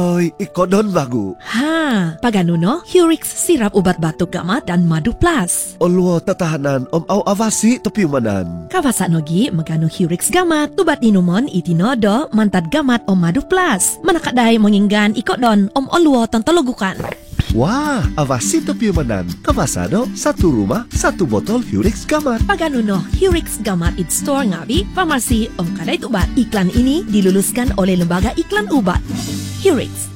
Oi, ikodon bagu. Ha, paganuno, Hurix sirap ubat batuk gamat dan madu plus. Olwo tatahanan au avasi topiumanan. Kawasanogi magano Hurix gamat, ubat inuman itinodo mantad gamat madu plus. Manakaday menginggan ikodon olwo tantologukan. Wah, avasi topiumanan. Kawasano, satu rumah, satu botol Hurix gamat. Paganuno, Hurix gamat it store ngabi, farmasi kadait ubat. Iklan ini diluluskan oleh Lembaga Iklan Ubat. Hurix.